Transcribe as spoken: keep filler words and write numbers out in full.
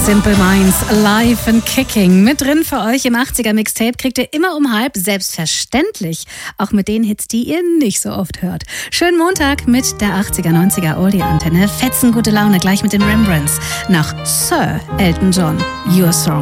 Simple Minds, live and kicking. Mit drin für euch im achtziger Mixtape kriegt ihr immer um halb, selbstverständlich, auch mit den Hits, die ihr nicht so oft hört. Schönen Montag mit der achtziger, neunziger Audio-Antenne. Fetzen, gute Laune, gleich mit den Rembrandts. Nach Sir Elton John, Your Song.